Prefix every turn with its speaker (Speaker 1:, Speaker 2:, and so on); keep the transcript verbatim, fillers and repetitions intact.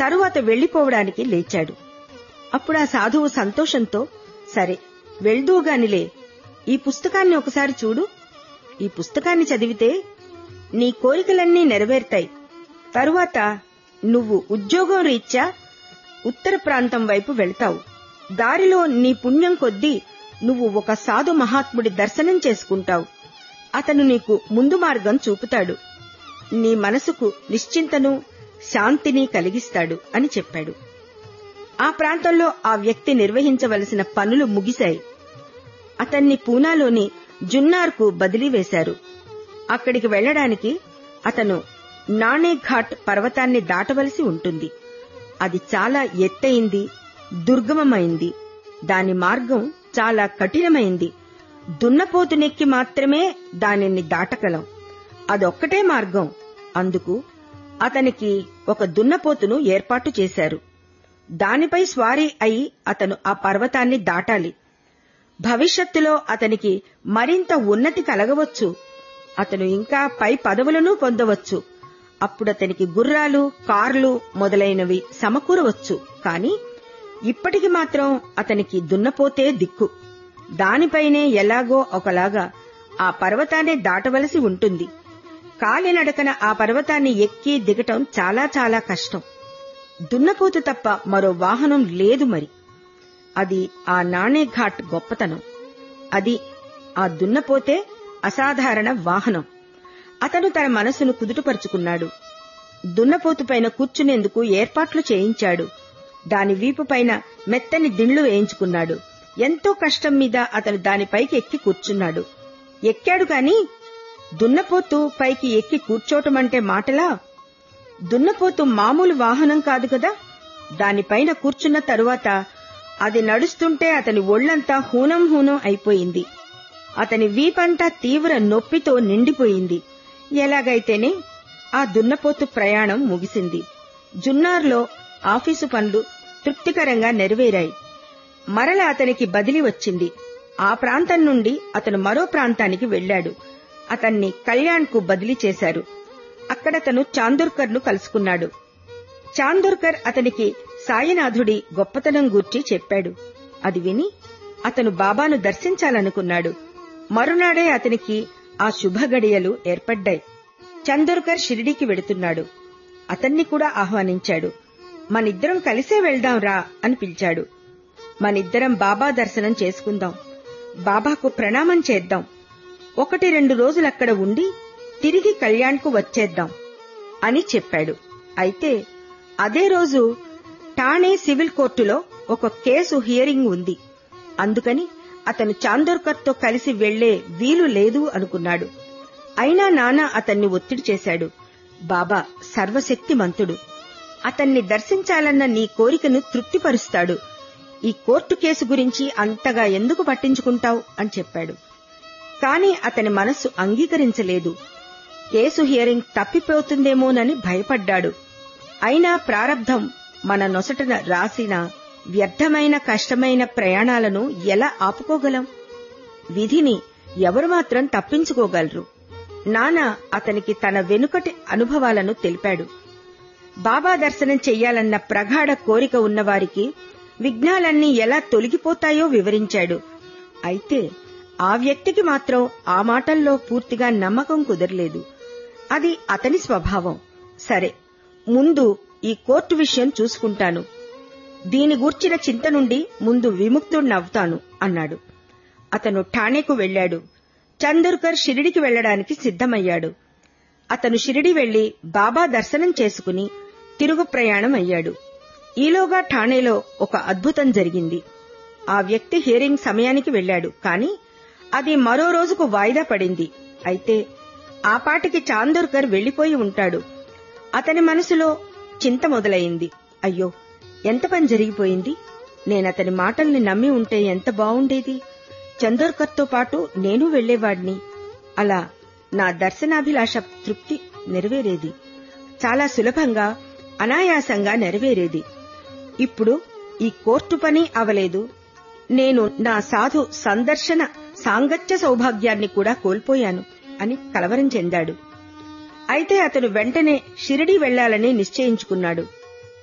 Speaker 1: తరువాత వెళ్లిపోవడానికి లేచాడు. అప్పుడు ఆ సాధువు సంతోషంతో, సరే వెళ్దూగానిలే, ఈ పుస్తకాన్ని ఒకసారి చూడు. ఈ పుస్తకాన్ని చదివితే నీ కోరికలన్నీ నెరవేరుతాయి. తరువాత నువ్వు ఉద్యోగం రీత్యా ఉత్తర ప్రాంతం వైపు వెళ్తావు. దారిలో నీ పుణ్యం కొద్దీ నువ్వు ఒక సాధు మహాత్ముడి దర్శనం చేసుకుంటావు. అతను నీకు ముందు మార్గం చూపుతాడు. నీ మనసుకు నిశ్చింతను శాంతిని కలిగిస్తాడు అని చెప్పాడు. ఆ ప్రాంతంలో ఆ వ్యక్తి నిర్వహించవలసిన పనులు ముగిశాయి. అతన్ని పూనాలోని జున్నార్కు బదిలీ వేశారు. అక్కడికి వెళ్లడానికి అతను నాణేఘాట్ పర్వతాన్ని దాటవలసి ఉంటుంది. అది చాలా ఎత్తైంది, దుర్గమమైంది. దాని మార్గం చాలా కఠినమైంది. దున్నపోతునెక్కి మాత్రమే దానిని దాటగలం. అదొక్కటే మార్గం. అందుకు అతనికి ఒక దున్నపోతును ఏర్పాటు చేశారు. దానిపై స్వారీ అయి అతను ఆ పర్వతాన్ని దాటాలి. భవిష్యత్తులో అతనికి మరింత ఉన్నతి కలగవచ్చు. అతను ఇంకా పై పదవులను పొందవచ్చు. అప్పుడతనికి గుర్రాలు, కార్లు మొదలైనవి సమకూరవచ్చు. కాని ఇప్పటికి మాత్రం అతనికి దున్నపోతే దిక్కు. దానిపైనే ఎలాగో ఒకలాగా ఆ పర్వతాన్ని దాటవలసి ఉంటుంది. కాలినడకన ఆ పర్వతాన్ని ఎక్కి దిగటం చాలా చాలా కష్టం. దున్నపోతు తప్ప మరో వాహనం లేదు. మరి అది ఆ నాణేఘాట్ గొప్పతనం. అది ఆ దున్నపోతే అసాధారణ వాహనం. అతను తన మనసును కుదుటపరుచుకున్నాడు. దున్నపోతుపైన కూర్చునేందుకు ఏర్పాట్లు చేయించాడు. దాని వీపుపైన మెత్తని దిండ్లు వేయించుకున్నాడు. ఎంతో కష్టం మీద అతను దానిపైకి ఎక్కి కూర్చున్నాడు. ఎక్కాడు కాని దున్నపోతు పైకి ఎక్కి కూర్చోటమంటే మాటలా? దున్నపోతు మామూలు వాహనం కాదు కదా. దానిపైన కూర్చున్న తరువాత అది నడుస్తుంటే అతని ఒళ్లంతా హూనం హూనం అయిపోయింది. అతని వీపంతా తీవ్ర నొప్పితో నిండిపోయింది. ఎలాగైతేనే ఆ దున్నపోతు ప్రయాణం ముగిసింది. జున్నార్లో ఆఫీసు పనులు తృప్తికరంగా నెరవేరాయి. మరల అతనికి బదిలీ వచ్చింది. ఆ ప్రాంతం నుండి అతను మరో ప్రాంతానికి వెళ్లాడు. అతన్ని కళ్యాణ్కు బదిలీ చేశారు. అక్కడతను చాందోర్కర్ ను కలుసుకున్నాడు. చాందోర్కర్ అతనికి సాయినాథుడి గొప్పతనం గూర్చి చెప్పాడు. అది విని అతను బాబాను దర్శించాలనుకున్నాడు. మరునాడే అతనికి ఆ శుభగడియలు ఏర్పడ్డాయి. చాందోర్కర్ షిరిడీకి వెడుతున్నాడు. అతన్ని కూడా ఆహ్వానించాడు. మనిద్దరం కలిసే వెళ్దాం రా అని పిలిచాడు. మనిద్దరం బాబా దర్శనం చేసుకుందాం, బాబాకు ప్రణామం చేద్దాం, ఒకటి రెండు రోజులక్కడ ఉండి తిరిగి కళ్యాణ్కు వచ్చేద్దాం అని చెప్పాడు. అయితే అదే రోజు ఠాణే సివిల్ కోర్టులో ఒక కేసు హియరింగ్ ఉంది. అందుకని అతను చాందోర్కర్తో కలిసి వెళ్లే వీలు లేదు అనుకున్నాడు. అయినా నానా అతన్ని ఒత్తిడి చేశాడు. బాబా సర్వశక్తిమంతుడు. అతన్ని దర్శించాలన్న నీ కోరికను తృప్తిపరుస్తాడు. ఈ కోర్టు కేసు గురించి అంతగా ఎందుకు పట్టించుకుంటావు అని చెప్పాడు. కాని అతని మనస్సు అంగీకరించలేదు. కేసు హియరింగ్ తప్పిపోతుందేమోనని భయపడ్డాడు. అయినా ప్రారబ్ధం మన నొసటన రాసిన వ్యర్థమైన కష్టమైన ప్రయాణాలను ఎలా ఆపుకోగలం? విధిని ఎవరు మాత్రం తప్పించుకోగలరు? నానా అతనికి తన వెనుకటి అనుభవాలను తెలిపాడు. బాబా దర్శనం చెయ్యాలన్న ప్రగాఢ కోరిక ఉన్నవారికి విఘ్నాలన్నీ ఎలా తొలగిపోతాయో వివరించాడు. అయితే ఆ వ్యక్తికి మాత్రం ఆ మాటల్లో పూర్తిగా నమ్మకం కుదరలేదు. అది అతని స్వభావం. సరే, ముందు ఈ కోర్టు విషయం చూసుకుంటాను. దీని గూర్చిన చింత నుండి ముందు విముక్తుడినవుతాను అన్నాడు. అతను ఠాణేకు వెళ్లాడు. చాందోర్కర్ షిరిడికి వెళ్లడానికి సిద్ధమయ్యాడు. అతను షిరిడి వెళ్లి బాబా దర్శనం చేసుకుని తిరుగు ప్రయాణం అయ్యాడు. ఈలోగా ఠాణేలో ఒక అద్భుతం జరిగింది. ఆ వ్యక్తి హియరింగ్ సమయానికి వెళ్లాడు. కాని అది మరో రోజుకు వాయిదా పడింది. అయితే ఆ పాటికి చాందోర్కర్ వెళ్లిపోయి ఉంటాడు. అతని మనసులో చింత మొదలైంది. అయ్యో, ఎంత పని జరిగిపోయింది. నేనతని మాటల్ని నమ్మి ఉంటే ఎంత బావుండేది. చాందోర్కర్తో పాటు నేను వెళ్లేవాడిని. అలా నా దర్శనాభిలాష తృప్తి నెరవేరేది. చాలా సులభంగా అనాయాసంగా నెరవేరేది. ఇప్పుడు ఈ కోర్టు పని అవలేదు. నేను నా సాధు సందర్శన సాంగత్య సౌభాగ్యాన్ని కూడా కోల్పోయాను అని కలవరం చెందాడు. అయితే అతను వెంటనే షిరిడీ వెళ్లాలని నిశ్చయించుకున్నాడు.